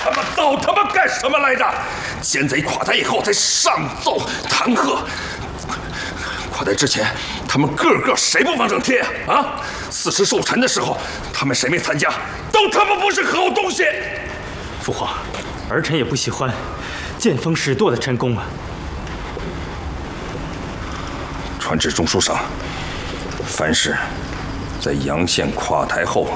他妈造他妈干什么来着？奸贼垮台以后才上奏弹劾，垮台之前他们个个谁不往上贴啊？四十寿辰的时候，他们谁没参加？都他妈不是好东西！ 父皇，儿臣也不喜欢见风使舵的陈宫啊。 传旨中书上，凡是在阳县垮台后